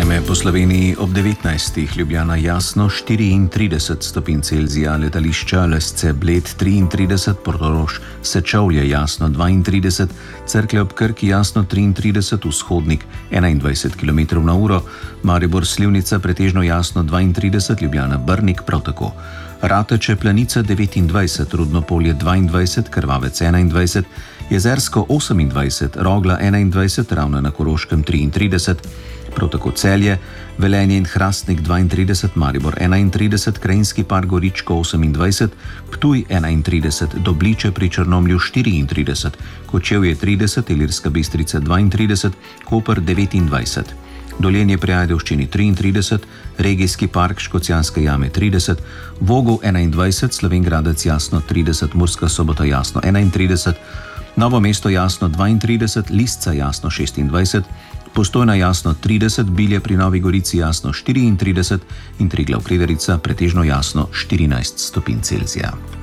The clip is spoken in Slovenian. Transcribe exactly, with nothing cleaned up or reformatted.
Vreme po Sloveniji ob devetnajstih, Ljubljana jasno štiriintrideset stopinj Celzija, letališča Lesce Bled triintrideset, Portorož Sečovlje jasno dvaintrideset, Cerklje ob Krki jasno triintrideset, Vzhodnik enaindvajset kilometrov na uro, Maribor Slivnica pretežno jasno dvaintrideset, Ljubljana Brnik prav tako. Rateče Planica devetindvajset, Rudno Polje dvaindvajset, Krvavec enaindvajset, Jezersko osemindvajset, Rogla enaindvajset, Ravne na Koroškem triintrideset, prav tako Celje, Velenje in Hrastnik dvaintrideset, Maribor enaintrideset, Krajinski park Goričko osemindvajset, Ptuj enaintrideset, Dobliče pri Črnomlju štiriintrideset, Kočevje trideset, Ilirska Bistrica dvaintrideset, Koper devetindvajset. Dolenje pri Ajdovščini triintrideset, Regijski park Škocjanske jame trideset, Vogel enaindvajset, Slovenj Gradec jasno trideset, Murska Sobota jasno enaintrideset, Novo mesto jasno dvaintrideset, Lisca jasno šestindvajset, Postojna jasno trideset, Bilje pri Novi Gorici jasno štiriintrideset in Triglav Kredarica pretežno jasno štirinajst stopinj Celzija.